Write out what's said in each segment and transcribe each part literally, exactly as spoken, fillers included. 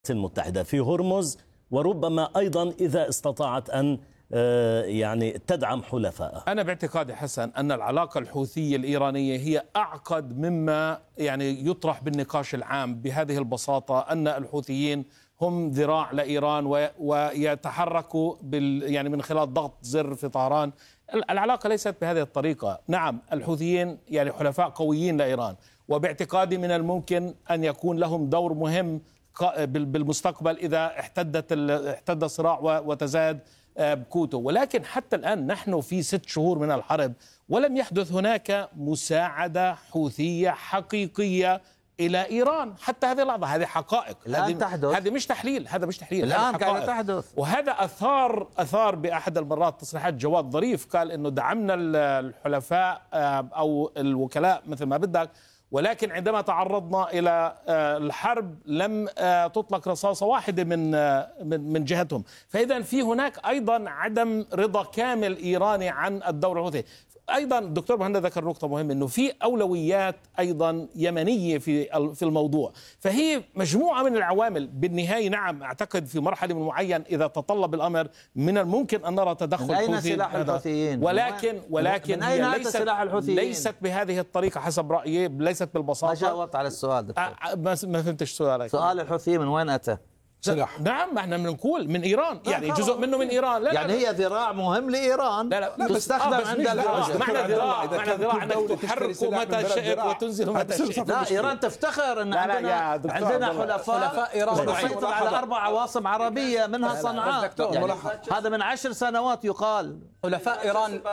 المتحدة في هرمز، وربما أيضا إذا استطاعت أن يعني تدعم حلفائها؟ أنا باعتقادي حسن أن العلاقة الحوثية الإيرانية هي أعقد مما يعني يطرح بالنقاش العام بهذه البساطة، أن الحوثيين هم ذراع لإيران ويتحركوا بال يعني من خلال ضغط زر في طهران. العلاقة ليست بهذه الطريقة. نعم الحوثيين يعني حلفاء قويين لإيران، وباعتقادي من الممكن أن يكون لهم دور مهم بالمستقبل إذا احتدت احتد الصراع وتزايد بقوته، ولكن حتى الآن نحن في ست شهور من الحرب ولم يحدث هناك مساعدة حوثية حقيقية إلى إيران حتى هذه اللحظة. هذه حقائق، الآن تحدث. هذه مش تحليل، هذا مش تحليل، الآن قاعدة تحدث. وهذا أثار أثار بأحد المرات تصريحات جواد ظريف، قال إنه دعمنا الحلفاء أو الوكلاء مثل ما بدك، ولكن عندما تعرضنا إلى الحرب لم تطلق رصاصة واحدة من من جهتهم. فإذا في هناك أيضا عدم رضا كامل إيراني عن الدور الحوثي. أيضا الدكتور مهند ذكر نقطة مهمة، إنه في أولويات أيضا يمنية في في الموضوع، فهي مجموعة من العوامل. بالنهاية نعم أعتقد في مرحلة معينة إذا تطلب الأمر من الممكن أن نرى تدخل من أين سلاح الحوثيين؟ ولكن ولكن من أين هي ليست سلاح الحوثيين؟ ليست بهذه الطريقة حسب رأيي، ليست بالبساطة. ما جاوبت على السؤال دكتور. ما ما فهمتش سؤالك. سؤال الحوثيين من وين أتى؟ سلاح. نعم احنا بنقول من ايران، يعني جزء منه من ايران. لا يعني لا هي ذراع مهم لايران. لا لا, لا تستخدم آه عند الذراع. معنى ذراع معنى ذراع انك تحرك متى شئت وتنزل متى شئت. لا ايران تفتخر ان عندنا عندنا حلفاء ايران تسيطر على اربع عواصم عربيه منها صنعاء. يعني هذا من عشر سنوات يقال. حلفاء ايران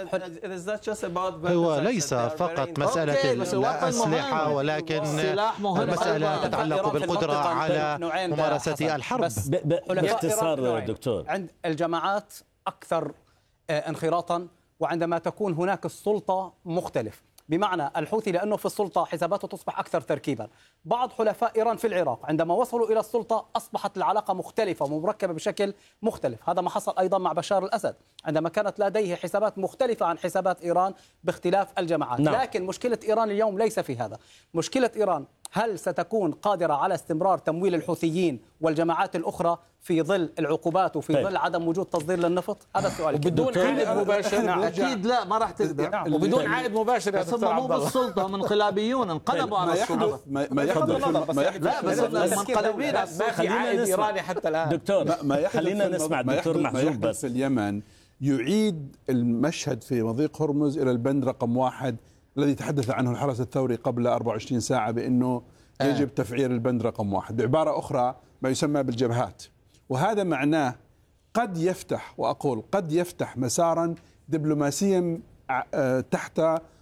هو ليس فقط مساله الاسلحه، ولكن مساله تتعلق بالقدره على ممارسه الحرب. باختصار دكتور، عند الجماعات أكثر انخراطا، وعندما تكون هناك السلطة مختلف، بمعنى الحوثي لأنه في السلطة حساباته تصبح أكثر تركيبا. بعض حلفاء إيران في العراق عندما وصلوا إلى السلطة أصبحت العلاقة مختلفة ومركبة بشكل مختلف. هذا ما حصل أيضا مع بشار الأسد عندما كانت لديه حسابات مختلفة عن حسابات إيران باختلاف الجماعات. نعم. لكن مشكلة إيران اليوم ليس في هذا. مشكلة إيران هل ستكون قادرة على استمرار تمويل الحوثيين والجماعات الأخرى في ظل العقوبات وفي طيب. ظل عدم وجود تصدير للنفط؟ هذا السؤال. وبدون عائد مباشر. نعم. أكيد لا، ما راح تقدر. نعم. وبدون عائد مباشر. بس هم مو بالسلطة، هم انقلابيون انقلبوا على السلطة. ما, ما يحدث ما يحدث لا بس منقلبين. ما في عائد إيراني حتى الآن. دكتور ما خلينا نسمع الدكتور محجوب. بس في اليمن يعيد المشهد في مضيق هرمز إلى البند رقم واحد الذي تحدث عنه الحرس الثوري قبل أربعة وعشرين ساعة بأنه يجب آه. تفعيل البند رقم واحد، بعبارة أخرى ما يسمى بالجبهات. وهذا معناه قد يفتح، وأقول قد يفتح مسارا دبلوماسيا تحت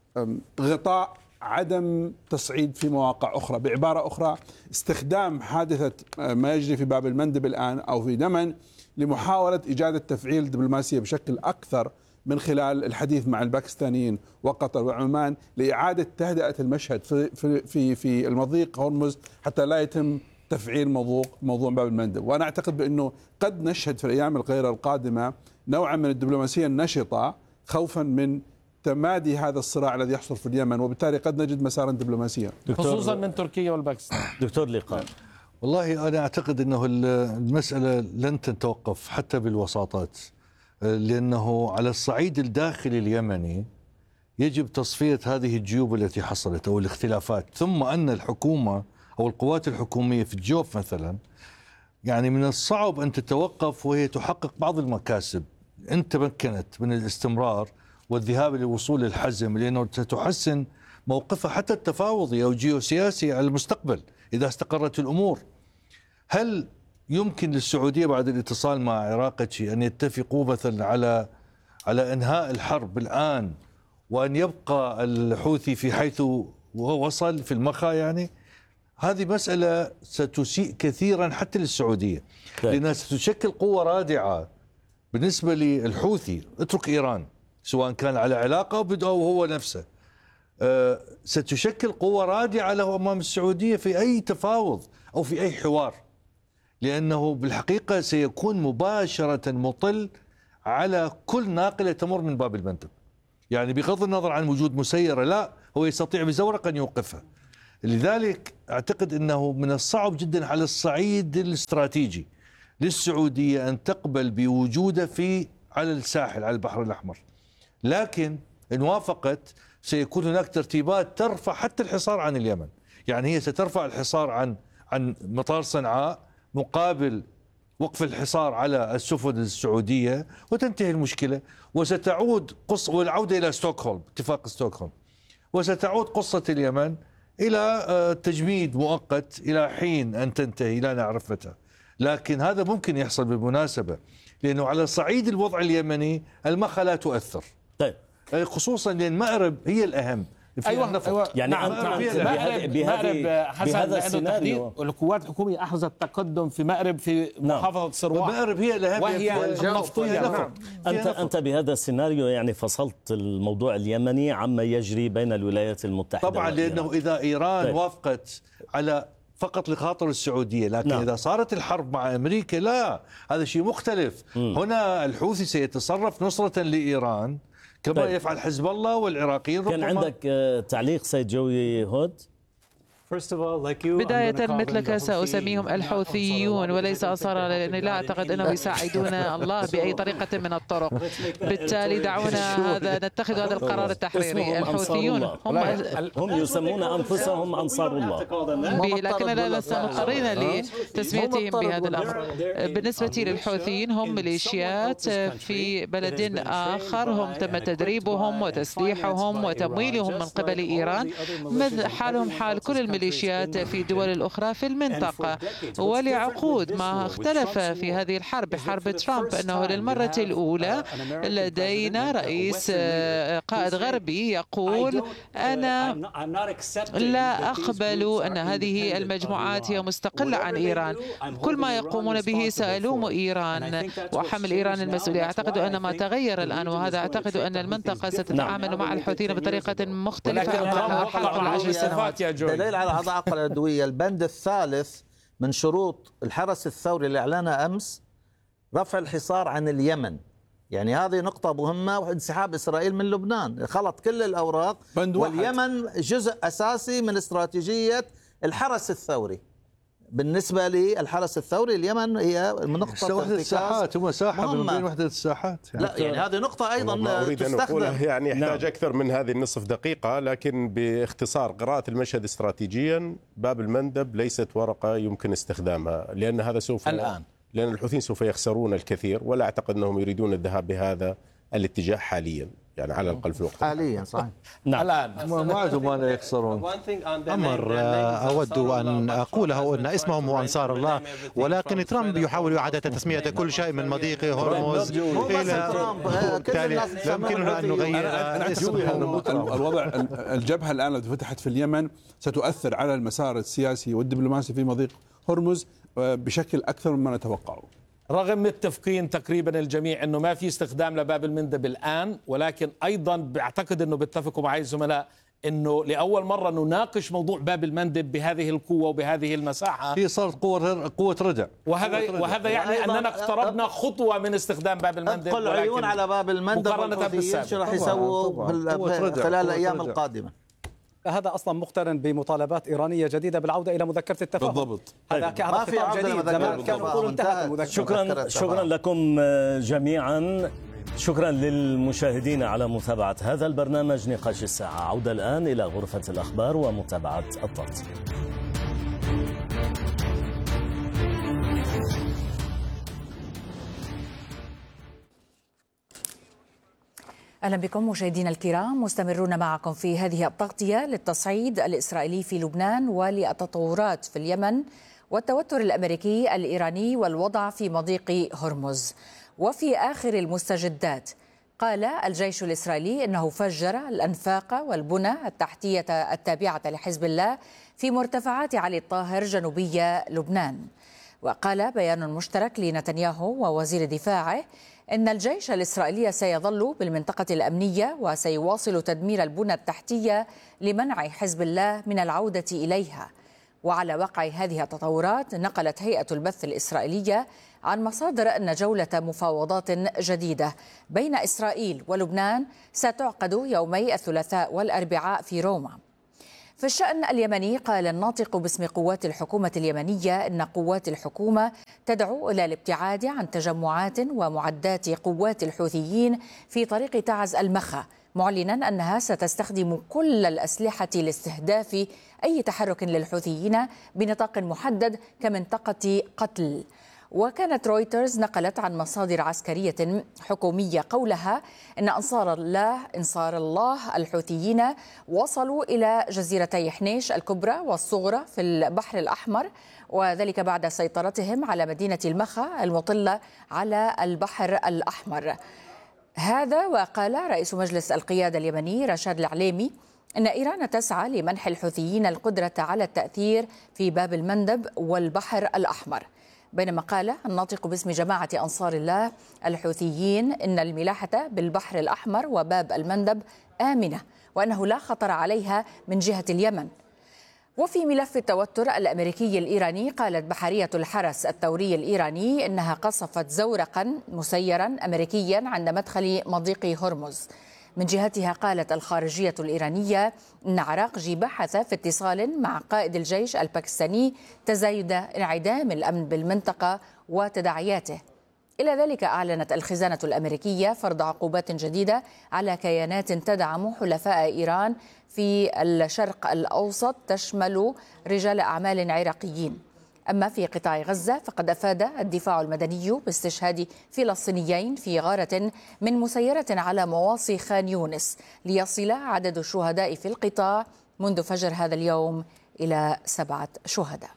غطاء عدم تصعيد في مواقع أخرى. بعبارة أخرى استخدام حادثة ما يجري في باب المندب الآن أو في دمن لمحاولة إيجاد التفعيل الدبلوماسية بشكل أكثر من خلال الحديث مع الباكستانيين وقطر وعمان لإعادة تهدئة المشهد في في في, في المضيق هرمز حتى لا يتم تفعيل موضوع موضوع باب المندب. وأنا أعتقد بأنه قد نشهد في الأيام الغير القادمة نوعا من الدبلوماسية النشطة خوفا من تمادي هذا الصراع الذي يحصل في اليمن، وبالتالي قد نجد مسارا دبلوماسيا خصوصا من تركيا والباكستان. دكتور لقاء. والله أنا أعتقد أنه المسألة لن تتوقف حتى بالوساطات، لأنه على الصعيد الداخلي اليمني يجب تصفية هذه الجيوب التي حصلت أو الاختلافات، ثم أن الحكومة أو القوات الحكومية في الجوف مثلا يعني من الصعب أن تتوقف وهي تحقق بعض المكاسب إن تمكنت من الاستمرار والذهاب للوصول للحزم، لأنه ستحسن موقفها حتى التفاوضي أو جيوسياسي على المستقبل إذا استقرت الأمور. هل يمكن للسعودية بعد الاتصال مع عراقتي أن يتفقوا مثلا على على إنهاء الحرب الآن وأن يبقى الحوثي في حيث وصل في المخا؟ يعني هذه مسألة ستسيء كثيرا حتى للسعودية، لأنها ستشكل قوة رادعة بالنسبة للحوثي. اترك إيران سواء كان على علاقة أو هو نفسه، أه ستشكل قوة رادعة له أمام السعودية في أي تفاوض أو في أي حوار، لأنه بالحقيقة سيكون مباشرة مطل على كل ناقلة تمر من باب المندب. يعني بغض النظر عن وجود مسيرة، لا، هو يستطيع بزورق أن يوقفها. لذلك أعتقد أنه من الصعب جدا على الصعيد الاستراتيجي للسعودية أن تقبل بوجوده في على الساحل على البحر الأحمر، لكن إن وافقت سيكون هناك ترتيبات ترفع حتى الحصار عن اليمن. يعني هي سترفع الحصار عن عن مطار صنعاء مقابل وقف الحصار على السفن السعودية وتنتهي المشكلة، وستعود قصة والعودة إلى ستوكهولم، اتفاق ستوكهولم، وستعود قصة اليمن إلى تجميد مؤقت إلى حين أن تنتهي لا نعرف متى. لكن هذا ممكن يحصل بالمناسبة، لأنه على صعيد الوضع اليمني المخا لا تؤثر. طيب خصوصا لأن مأرب هي الأهم. أيوة, أيوة يعني نعم أنت مأرب بهذه بهذا السيناريو القوات الحكومية أحرزت تقدم في مأرب في محافظة سروان، مأرب هي الأهم وهي النفطية. نعم. أنت أنت بهذا السيناريو يعني فصلت الموضوع اليمني عما يجري بين الولايات المتحدة طبعا وإيران. لأنه إذا إيران طيب. وافقت على فقط لخاطر السعودية، لكن نعم. إذا صارت الحرب مع أمريكا لا، هذا شيء مختلف. م. هنا الحوثي سيتصرف نصرة لإيران كما طيب. يفعل حزب الله والعراقيين. كان عندك تعليق سيد جوي هود؟ بداية مثلك سأسميهم الحوثيون وليس أنصار، لأني لا أعتقد أنهم يساعدون الله بأي طريقة من الطرق. بالتالي دعونا هذا نتخذ هذا القرار التحريري. الحوثيون هم هم يسمون أنفسهم أنصار الله، لكننا لسنا مضطرين لتسميتهم بهذا الأمر. بالنسبة للحوثيين هم ميليشيات في بلد آخر، هم تم تدريبهم وتسليحهم وتمويلهم من قبل إيران، مثل حالهم حال كل الميليشيات في الدول الأخرى في المنطقة. ولعقود ما اختلف في هذه الحرب، حرب ترامب، أنه للمرة الأولى لدينا رئيس قائد غربي يقول أنا لا أقبل أن هذه المجموعات هي مستقلة عن إيران، كل ما يقومون به سألوم إيران وحمل إيران المسؤولية. أعتقد أن ما تغير الآن، وهذا أعتقد أن المنطقة ستتعامل مع الحوثيين بطريقة مختلفة عن عشر سنوات. دليل على العلاقة العدوية، البند الثالث من شروط الحرس الثوري اللي أعلنها أمس رفع الحصار عن اليمن. يعني هذه نقطة مهمة، وانسحاب إسرائيل من لبنان، خلط كل الأوراق، واليمن جزء أساسي من استراتيجية الحرس الثوري. بالنسبة لي الحرس الثوري اليمن هي نقطة وحدة الساحات، هو ساحة من بين وحدة الساحات. يعني لا يعني هذه نقطة أيضا أريد أن أقولها، يعني يحتاج نعم. أكثر من هذه النصف دقيقة، لكن باختصار قراءة المشهد استراتيجيا باب المندب ليست ورقة يمكن استخدامها، لأن هذا سوف الآن لأن الحوثيين سوف يخسرون الكثير، ولا أعتقد أنهم يريدون الذهاب بهذا الاتجاه حاليا، يعني على الأقل في الوقت حاليا صحيح. نعم. الآن ما عندهم ما يخسرون. أمر أود أن أقوله أن اسمهم هو أنصار الله، ولكن ترامب يحاول إعادة تسمية كل شيء من مضيق هرمز إلى بالتالي يمكننا أن نغير اسمه. الوضع الجبهة الآن التي فتحت في اليمن ستؤثر على المسار السياسي والدبلوماسي في مضيق هرمز بشكل أكثر مما نتوقعه، رغم متفقين تقريبا الجميع انه ما في استخدام لباب المندب الان. ولكن ايضا بعتقد انه بيتفقوا معي الزملاء انه لاول مره نناقش موضوع باب المندب بهذه القوه وبهذه المساحه. هي صارت قوه قوه ردع، وهذا ردع. وهذا يعني اننا اقتربنا خطوه من استخدام باب المندب. ادخل عيون على باب المندب والحوثيين شو راح يسووا خلال الايام القادمه. هذا اصلا مقترن بمطالبات ايرانيه جديده بالعوده الى مذكره التفاهم. بالضبط. هذا ما في عوده جديد، زمان كانوا يقولوا انتهت المذكره. شكرا شكرا لكم جميعا، شكرا للمشاهدين على متابعه هذا البرنامج نقاش الساعه. عوده الان الى غرفه الاخبار ومتابعه التغطيه. أهلا بكم مشاهدينا الكرام، مستمرون معكم في هذه التغطية للتصعيد الإسرائيلي في لبنان وللتطورات في اليمن والتوتر الأمريكي الإيراني والوضع في مضيق هرمز. وفي آخر المستجدات قال الجيش الإسرائيلي أنه فجر الأنفاق والبنى التحتية التابعة لحزب الله في مرتفعات علي الطاهر جنوبي لبنان. وقال بيان مشترك لنتنياهو ووزير دفاعه إن الجيش الإسرائيلي سيظل بالمنطقة الأمنية وسيواصل تدمير البنى التحتية لمنع حزب الله من العودة إليها. وعلى وقع هذه التطورات نقلت هيئة البث الإسرائيلية عن مصادر أن جولة مفاوضات جديدة بين إسرائيل ولبنان ستعقد يومي الثلاثاء والأربعاء في روما. في الشأن اليمني قال الناطق باسم قوات الحكومة اليمنية إن قوات الحكومة تدعو إلى الابتعاد عن تجمعات ومعدات قوات الحوثيين في طريق تعز المخا، معلنا أنها ستستخدم كل الأسلحة لاستهداف أي تحرك للحوثيين بنطاق محدد كمنطقة قتل. وكانت رويترز نقلت عن مصادر عسكرية حكومية قولها إن أنصار الله أنصار الله الحوثيين وصلوا إلى جزيرتي حنيش الكبرى والصغرى في البحر الأحمر، وذلك بعد سيطرتهم على مدينة المخا المطلة على البحر الأحمر. هذا وقال رئيس مجلس القيادة اليمني رشاد العليمي إن إيران تسعى لمنح الحوثيين القدرة على التأثير في باب المندب والبحر الأحمر، بينما قال الناطق باسم جماعة أنصار الله الحوثيين إن الملاحة بالبحر الأحمر وباب المندب آمنة وأنه لا خطر عليها من جهة اليمن. وفي ملف التوتر الأمريكي الإيراني قالت بحرية الحرس الثوري الإيراني إنها قصفت زورقا مسيرا أمريكيا عند مدخل مضيق هرمز. من جهتها قالت الخارجية الإيرانية أن عراقجي بحث في اتصال مع قائد الجيش الباكستاني تزايد انعدام الأمن بالمنطقة وتداعياته. إلى ذلك أعلنت الخزانة الأمريكية فرض عقوبات جديدة على كيانات تدعم حلفاء إيران في الشرق الأوسط تشمل رجال أعمال عراقيين. أما في قطاع غزة فقد أفاد الدفاع المدني باستشهاد فلسطينيين في غارة من مسيرة على مواصي خان يونس، ليصل عدد الشهداء في القطاع منذ فجر هذا اليوم إلى سبعة شهداء.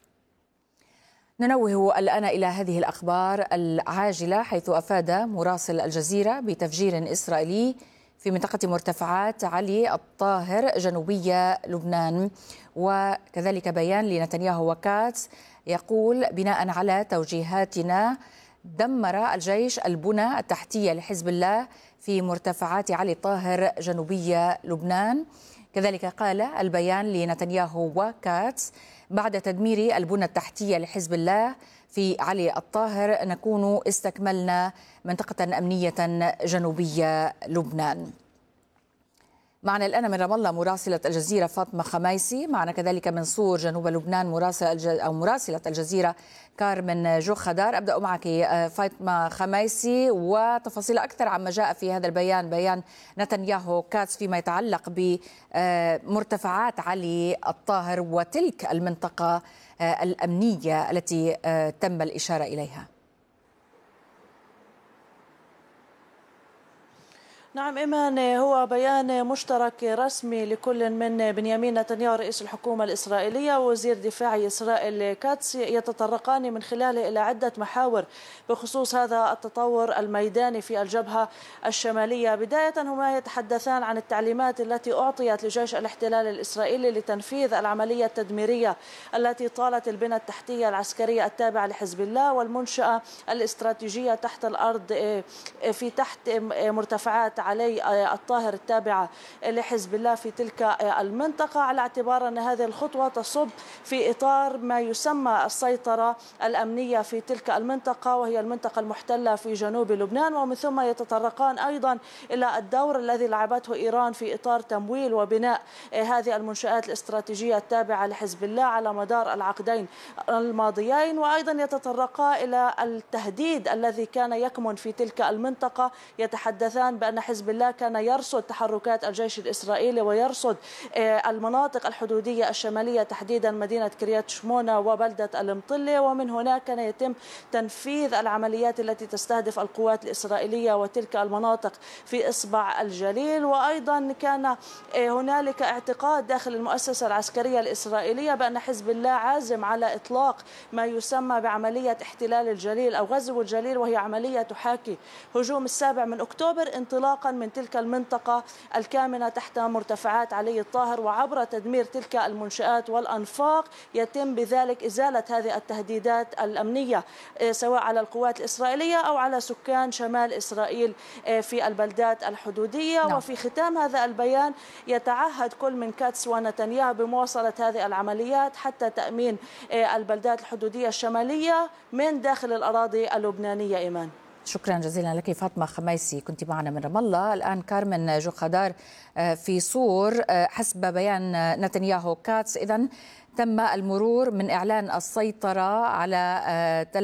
ننوه الآن إلى هذه الأخبار العاجلة، حيث أفاد مراسل الجزيرة بتفجير إسرائيلي في منطقة مرتفعات علي الطاهر جنوبية لبنان. وكذلك بيان لنتنياهو وكاتس يقول بناء على توجيهاتنا دمر الجيش البنى التحتية لحزب الله في مرتفعات علي الطاهر جنوبية لبنان. كذلك قال البيان لنتنياهو وكاتس بعد تدمير البنى التحتية لحزب الله في علي الطاهر نكون استكملنا منطقة أمنية جنوبية لبنان. معنا الآن من رام الله مراسلة الجزيرة فاطمة خمايسي، معنا كذلك من صور جنوب لبنان مراسلة الج... أو مراسلة الجزيرة كارمن جو خدار. أبدأ معك فاطمة خمايسي وتفاصيل أكثر عما جاء في هذا البيان، بيان نتنياهو كاتس فيما يتعلق بمرتفعات علي الطاهر وتلك المنطقة الأمنية التي تم الإشارة إليها. نعم إيمان، هو بيان مشترك رسمي لكل من بنيامين نتنياهو رئيس الحكومة الإسرائيلية ووزير دفاع إسرائيل كاتس، يتطرقان من خلاله إلى عدة محاور بخصوص هذا التطور الميداني في الجبهة الشمالية. بداية هما يتحدثان عن التعليمات التي أعطيت لجيش الاحتلال الإسرائيلي لتنفيذ العملية التدميرية التي طالت البنى التحتية العسكرية التابعة لحزب الله والمنشأة الاستراتيجية تحت الأرض في تحت مرتفعات علي الطاهر التابعة لحزب الله في تلك المنطقة، على اعتبار أن هذه الخطوة تصب في إطار ما يسمى السيطرة الأمنية في تلك المنطقة، وهي المنطقة المحتلة في جنوب لبنان. ومن ثم يتطرقان أيضا إلى الدور الذي لعبته إيران في إطار تمويل وبناء هذه المنشآت الاستراتيجية التابعة لحزب الله على مدار العقدين الماضيين. وأيضا يتطرقا إلى التهديد الذي كان يكمن في تلك المنطقة، يتحدثان بأن حزب الله كان يرصد تحركات الجيش الإسرائيلي ويرصد المناطق الحدودية الشمالية تحديدا مدينة كريات شمونة وبلدة المطلة، ومن هناك كان يتم تنفيذ العمليات التي تستهدف القوات الإسرائيلية وتلك المناطق في إصبع الجليل. وأيضا كان هنالك اعتقاد داخل المؤسسة العسكرية الإسرائيلية بأن حزب الله عازم على إطلاق ما يسمى بعملية احتلال الجليل أو غزو الجليل، وهي عملية تحاكي هجوم السابع من أكتوبر انطلاقا من تلك المنطقة الكامنة تحت مرتفعات علي الطاهر، وعبر تدمير تلك المنشآت والأنفاق يتم بذلك إزالة هذه التهديدات الأمنية سواء على القوات الإسرائيلية أو على سكان شمال إسرائيل في البلدات الحدودية. نعم. وفي ختام هذا البيان يتعهد كل من كاتس ونتنياهو بمواصلة هذه العمليات حتى تأمين البلدات الحدودية الشمالية من داخل الأراضي اللبنانية. إيمان، شكرا جزيلا لك فاطمة خميسي، كنت معنا من رام الله. الآن كارمن جوخادار في صور. حسب بيان نتنياهو كاتس إذن تم المرور من إعلان السيطرة على